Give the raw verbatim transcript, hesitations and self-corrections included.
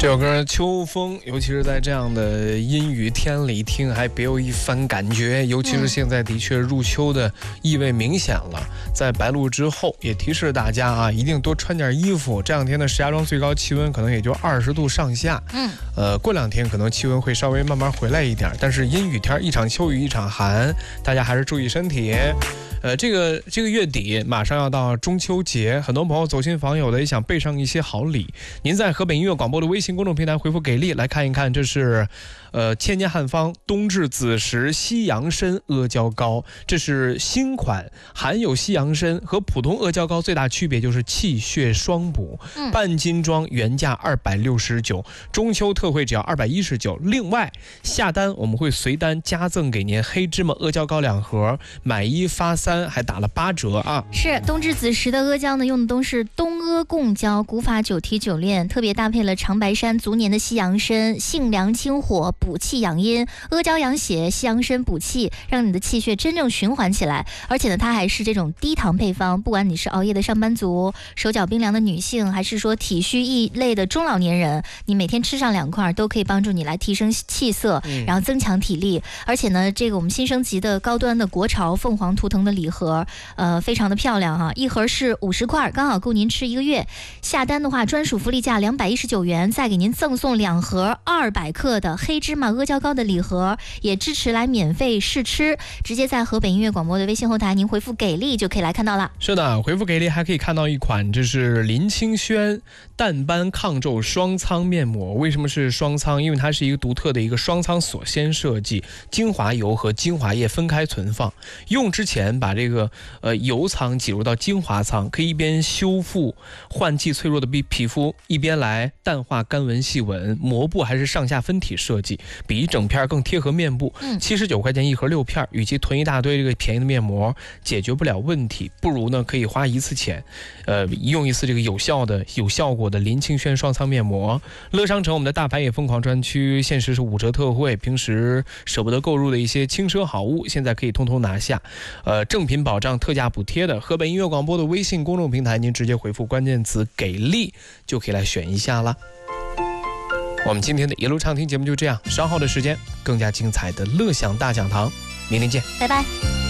这首歌《秋风》，尤其是在这样的阴雨天里听，还别有一番感觉。尤其是现在的确入秋的意味明显了，在白露之后，也提示大家啊，一定多穿点衣服。这两天的石家庄最高气温可能也就二十度上下，嗯，呃，过两天可能气温会稍微慢慢回来一点，但是阴雨天一场秋雨一场寒，大家还是注意身体。呃，这个这个月底马上要到中秋节，很多朋友走亲访友的也想备上一些好礼。您在河北音乐广播的微信公众平台回复给力来看一看，这是呃千年汉方冬至子时西洋参阿胶糕，这是新款，含有西洋参，和普通阿胶糕最大区别就是气血双补。嗯、半斤装原价二百六十九，中秋特惠只要二百一十九。另外下单我们会随单加赠给您黑芝麻阿胶糕两盒，买一发三。还打了八折啊！ 是冬至子时的阿胶呢，用的都是东阿贡胶，古法九提九炼，特别搭配了长白山足年的西洋参，性凉清火，补气养阴，阿胶养血，西洋参补气，让你的气血真正循环起来。而且呢，它还是这种低糖配方，不管你是熬夜的上班族、手脚冰凉的女性，还是说体虚易累的中老年人，你每天吃上两块，都可以帮助你来提升气色，然后增强体力。而且呢，这个我们新升级的高端的国潮凤凰图腾的礼盒，呃，非常的漂亮哈，一盒是五十块，刚好够您吃一个月。下单的话，专属福利价两百一十九元，再给您赠送两盒二百克的黑芝麻阿胶糕的礼盒，也支持来免费试吃。直接在河北音乐广播的微信后台，您回复给力就可以来看到了。 是的，回复给力还可以看到一款，这是林清轩淡斑抗皱双苍面膜。为什么是双苍？因为它是一个独特的一个双苍锁鲜设计，精华油和精华液分开存放，用之前把这个呃油仓挤入到精华仓，可以一边修复换季脆弱的皮肤，一边来淡化干纹细纹。膜布还是上下分体设计，比一整片更贴合面部。七十九块钱一盒六片，与其囤一大堆这个便宜的面膜解决不了问题，不如呢可以花一次钱，呃用一次这个有效的有效果的林清轩双苍面膜。乐商城我们的大牌也疯狂专区，限时是五折特惠，平时舍不得购入的一些轻奢好物，现在可以通通拿下。呃，正品保障特价补贴的河北音乐广播的微信公众平台，您直接回复关键词给力就可以来选一下了。我们今天的一路畅听节目就这样，稍后的时间更加精彩的乐享大讲堂，明天见， 拜拜。